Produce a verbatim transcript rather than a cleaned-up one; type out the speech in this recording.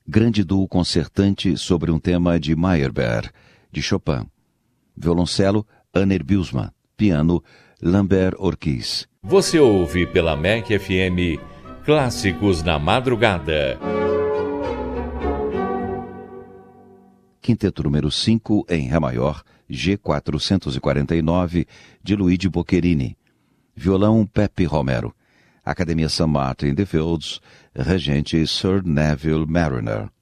grande duo concertante sobre um tema de Meyerbeer, de Chopin. Violoncelo, Anner Bielsma. Piano, Lambert Orquiz. Você ouve pela M E C F M Clássicos na Madrugada. Quinteto número cinco, em Ré maior, G quatrocentos e quarenta e nove, de Luigi Boccherini. Violão, Pepe Romero. Academia Saint Martin in the Fields, regente Sir Neville Marriner.